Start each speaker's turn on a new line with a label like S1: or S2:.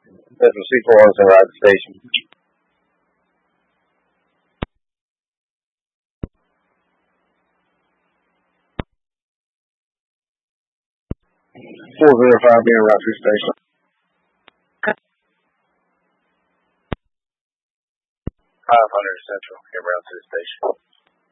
S1: Central C4 on the station. 405 being right to the station. 500 Central, get route to the station.